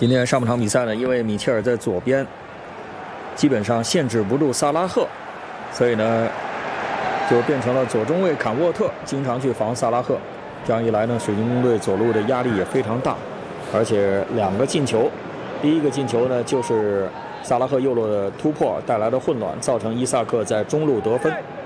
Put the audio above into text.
今天上半场比赛呢，因为米切尔在左边基本上限制不住萨拉赫，所以呢就变成了左中卫坎沃特经常去防萨拉赫。这样一来呢，水晶宫队左路的压力也非常大，而且2个进球，第一个进球呢就是萨拉赫右路的突破带来的混乱，造成伊萨克在中路得分。